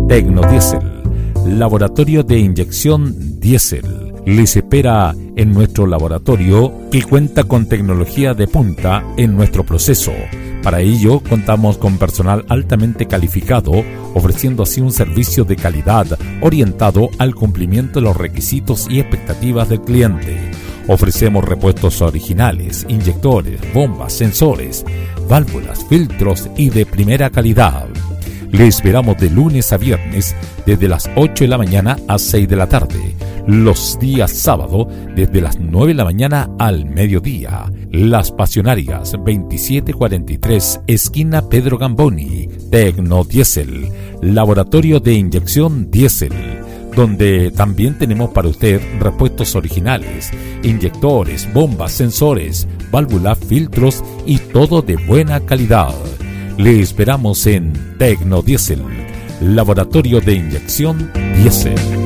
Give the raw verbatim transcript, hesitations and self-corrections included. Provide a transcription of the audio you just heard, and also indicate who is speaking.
Speaker 1: Tecnodiesel, laboratorio de inyección diésel. Les espera en nuestro laboratorio, que cuenta con tecnología de punta en nuestro proceso. Para ello contamos con personal altamente calificado, ofreciendo así un servicio de calidad orientado al cumplimiento de los requisitos y expectativas del cliente. Ofrecemos repuestos originales, inyectores, bombas, sensores, válvulas, filtros y de primera calidad. Le esperamos de lunes a viernes desde las ocho de la mañana a seis de la tarde. Los días sábado desde las nueve de la mañana al mediodía. Las Pasionarias, veintisiete cuarenta y tres, esquina Pedro Gamboni. Tecnodiesel, laboratorio de inyección diésel, donde también tenemos para usted repuestos originales, inyectores, bombas, sensores, válvulas, filtros y todo de buena calidad. Le esperamos en Tecnodiesel, laboratorio de inyección diésel.